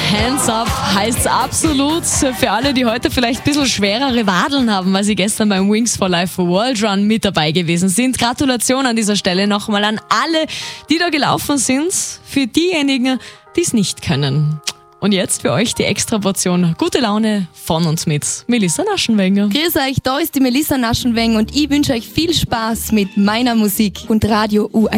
Hands Up heißt absolut für alle, die heute vielleicht ein bisschen schwerere Wadeln haben, weil sie gestern beim Wings for Life World Run mit dabei gewesen sind. Gratulation an dieser Stelle nochmal an alle, die da gelaufen sind. Für diejenigen, die es nicht können. Und jetzt für euch die Extraportion gute Laune von uns mit Melissa Naschenwenger. Grüß euch, da ist die Melissa Naschenwenger und ich wünsche euch viel Spaß mit meiner Musik und Radio U1.